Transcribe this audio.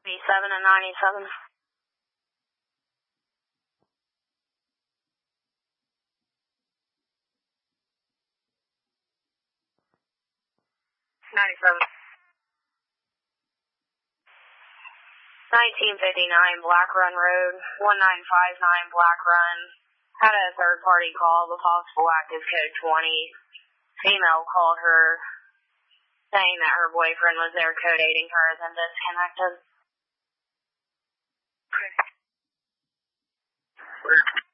87 and 97. 97. 1959 Black Run Road, 1959 Black Run. Had a third party call of a possible active code 20. Female called her saying that her boyfriend was there code-aiding her, then disconnected. Okay.